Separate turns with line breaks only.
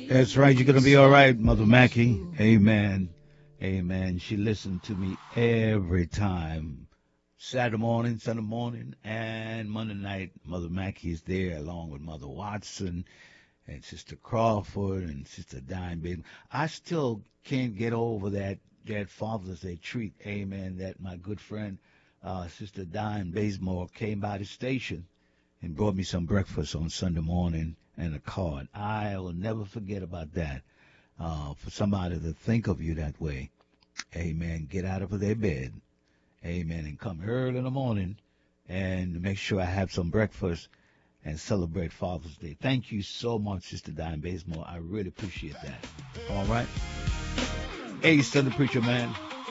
That's right. You're going to be all right, Mother Mackie. Amen. Amen. She listened to me every time. Saturday morning, Sunday morning, and Monday night. Mother Mackey is there along with Mother Watson and Sister Crawford and Sister Dime Baby. I still can't get over that Father's Day treat. Amen. That my good friend, Sister Dime Bazemore, came by the station and brought me some breakfast on Sunday morning and a card. I will never forget about that. For somebody to think of you that way, amen, get out of their bed, amen, and come early in the morning and make sure I have some breakfast and celebrate Father's Day. Thank you so much, Sister Diane Bazemore. I really appreciate that. All right. Hey, Southern Preacher Man.